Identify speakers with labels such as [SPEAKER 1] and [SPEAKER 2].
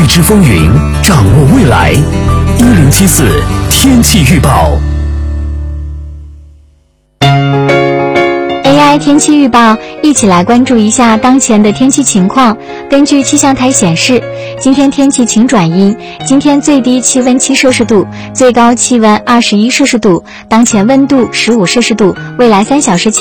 [SPEAKER 1] 知风云，掌握未来。1074天气预报。
[SPEAKER 2] AI 天气预报，一起来关注一下当前的天气情况。根据气象台显示，今天天气晴转阴，今天最低气温7摄氏度，最高气温21摄氏度，当前温度15摄氏度，未来3小时